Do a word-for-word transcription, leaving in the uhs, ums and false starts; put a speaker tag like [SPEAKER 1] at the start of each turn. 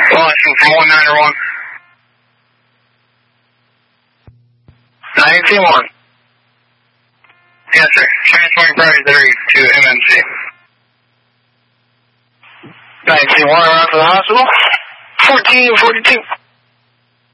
[SPEAKER 1] Boston four one nine one. nine two one. Yes, sir. Transferring priority three to M M C. nine two one, around to the hospital. fourteen forty-two.